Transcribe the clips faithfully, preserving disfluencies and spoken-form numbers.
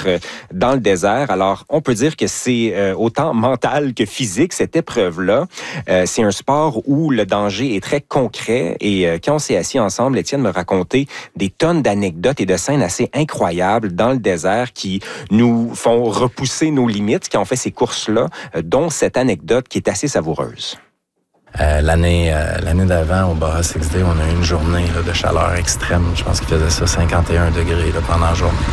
kilomètres dans le désert. Alors, on peut dire que c'est euh, autant mental que physique, cette épreuve-là. Euh, c'est un sport où le danger est très concret. Et euh, quand on s'est assis ensemble, Étienne me racontait des tonnes d'anecdotes et de scènes assez incroyables dans le désert qui nous font repousser nos limites, qui ont fait ces courses-là, euh, dont cette anecdote qui est assez savoureuse. Euh, l'année euh, l'année d'avant, au Baja Six Day, on a eu une journée là, de chaleur extrême. Je pense qu'il faisait ça cinquante et un degrés là, pendant la journée.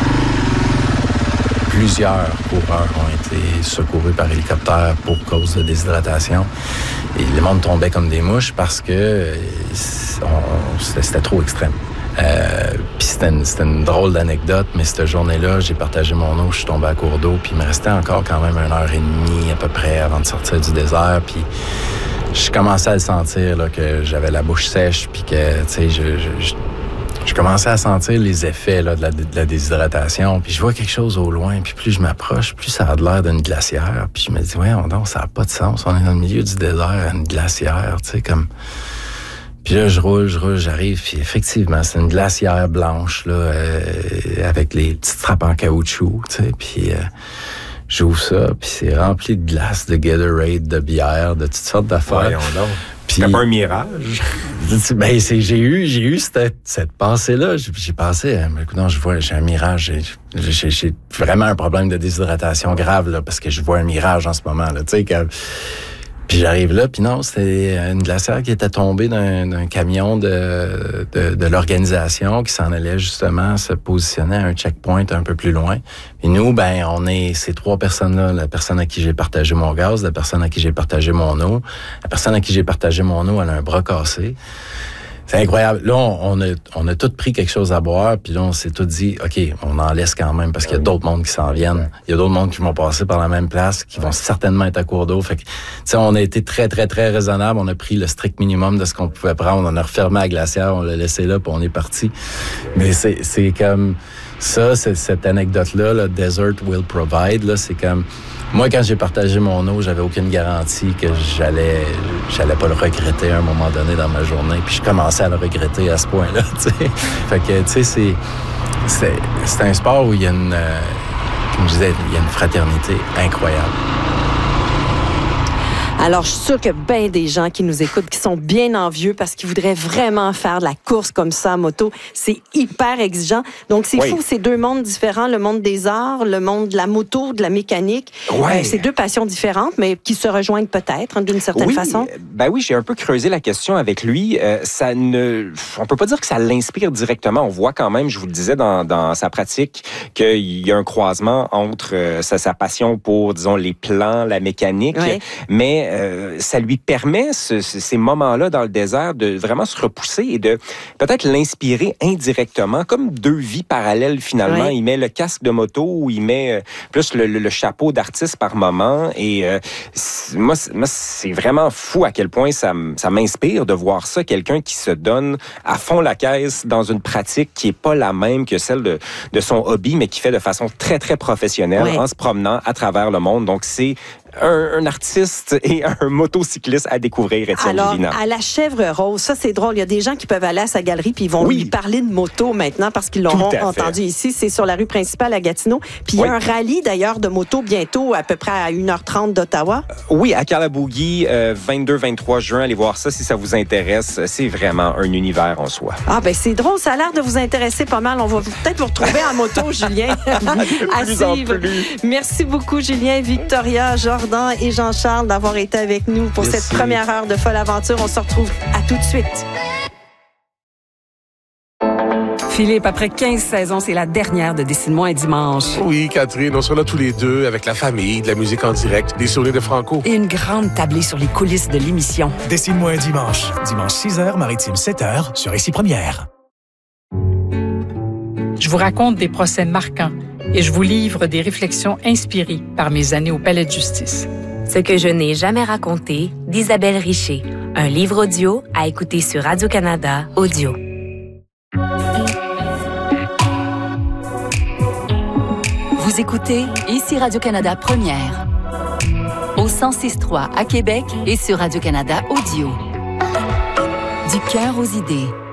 Plusieurs coureurs ont été secourus par hélicoptère pour cause de déshydratation. Et le monde tombait comme des mouches parce que on, c'était, c'était trop extrême. Euh, puis c'était une, c'était une drôle d'anecdote, mais cette journée-là, j'ai partagé mon eau, je suis tombé à court d'eau, puis il me restait encore quand même une heure et demie à peu près avant de sortir du désert, puis je commençais à le sentir là, que j'avais la bouche sèche, puis que, tu sais, je, je, je, je commençais à sentir les effets là, de, la, de la déshydratation, puis je vois quelque chose au loin, puis plus je m'approche, plus ça a l'air d'une glacière, puis je me dis, ouais, non, ça n'a pas de sens, on est dans le milieu du désert, une glacière, tu sais, comme... Puis là, je roule, je roule, j'arrive, puis effectivement, c'est une glacière blanche, là, euh, avec les petites trappes en caoutchouc, tu sais, puis euh, j'ouvre ça, puis c'est rempli de glace, de Gatorade, de bière, de toutes sortes d'affaires. Voyons donc. Puis, c'est pas un mirage. Ben, c'est, j'ai eu, j'ai eu cette, cette pensée-là. J'ai, j'ai pensé, non, je vois, j'ai un mirage. J'ai, j'ai, j'ai vraiment un problème de déshydratation grave, là, parce que je vois un mirage en ce moment, là, tu sais, que... Puis j'arrive là, puis non, c'était une glacière qui était tombée d'un, d'un camion de, de, de l'organisation qui s'en allait justement se positionner à un checkpoint un peu plus loin. Et nous, ben, on est ces trois personnes-là, la personne à qui j'ai partagé mon gaz, la personne à qui j'ai partagé mon eau. La personne à qui j'ai partagé mon eau, elle a un bras cassé. C'est incroyable. Là, on, on a on a tous pris quelque chose à boire, puis là, on s'est tous dit, OK, on en laisse quand même, parce qu'il y a d'autres mondes qui s'en viennent. Il y a d'autres mondes qui vont passer par la même place, qui vont certainement être à court d'eau. Fait que, tu sais, on a été très, très, très raisonnable. On a pris le strict minimum de ce qu'on pouvait prendre. On a refermé la glacière, on l'a laissé là, puis on est parti. Mais c'est c'est comme... Ça, c'est cette anecdote-là, là, Desert Will Provide, là, c'est comme... Moi, quand j'ai partagé mon eau, j'avais aucune garantie que j'allais j'allais pas le regretter à un moment donné dans ma journée. Puis je commençais à le regretter à ce point-là, tu sais. Fait que, tu sais, c'est, c'est, c'est un sport où il y a une... Euh, comme je disais, il y a une fraternité incroyable. Alors, je suis sûre que bien des gens qui nous écoutent, qui sont bien envieux parce qu'ils voudraient vraiment faire de la course comme ça en moto. C'est hyper exigeant. Donc, c'est oui. fou, c'est deux mondes différents, le monde des arts, le monde de la moto, de la mécanique. Ouais. Euh, c'est deux passions différentes, mais qui se rejoignent peut-être, hein, d'une certaine oui, façon. Ben oui, j'ai un peu creusé la question avec lui. Euh, ça ne... On peut pas dire que ça l'inspire directement. On voit quand même, je vous le disais, dans, dans sa pratique, qu'il y a un croisement entre euh, sa, sa passion pour, disons, les plans, la mécanique, ouais. mais Euh, ça lui permet, ce, ces moments-là dans le désert, de vraiment se repousser et de peut-être l'inspirer indirectement, comme deux vies parallèles finalement. Oui. Il met le casque de moto ou il met euh, plus le, le, le chapeau d'artiste par moment. Et euh, moi, moi, c'est vraiment fou à quel point ça, ça m'inspire de voir ça, quelqu'un qui se donne à fond la caisse dans une pratique qui est pas la même que celle de, de son hobby, mais qui fait de façon très, très professionnelle oui. en se promenant à travers le monde. Donc, c'est Un, un artiste et un motocycliste à découvrir, Étienne Alors, Gélinas. À la Chèvre Rose, ça c'est drôle. Il y a des gens qui peuvent aller à sa galerie puis ils vont oui. lui parler de moto maintenant parce qu'ils l'auront entendu ici. C'est sur la rue principale à Gatineau. Puis il oui. y a un rallye d'ailleurs de moto bientôt à peu près à une heure trente d'Ottawa. Euh, oui, à Calabougui, euh, vingt-deux vingt-trois juin. Allez voir ça si ça vous intéresse. C'est vraiment un univers en soi. Ah ben c'est drôle. Ça a l'air de vous intéresser pas mal. On va peut-être vous retrouver en moto, Julien. à suivre. Merci beaucoup, Julien, Victoria, Jordan et Jean-Charles d'avoir été avec nous pour Merci. Cette première heure de Folle Aventure. On se retrouve à tout de suite. Philippe, après quinze saisons, c'est la dernière de Dessine-moi un dimanche. Oui, Catherine, on sera là tous les deux avec la famille, de la musique en direct, des souvenirs de Franco. Et une grande tablée sur les coulisses de l'émission. Dessine-moi un dimanche. Dimanche six heures, Maritime sept heures, sur Ici Première. Je vous raconte des procès marquants et je vous livre des réflexions inspirées par mes années au Palais de justice. Ce que je n'ai jamais raconté d'Isabelle Richer. Un livre audio à écouter sur Radio-Canada Audio. Vous écoutez Ici Radio-Canada Première. Au cent six trois à Québec et sur Radio-Canada Audio. Du cœur aux idées.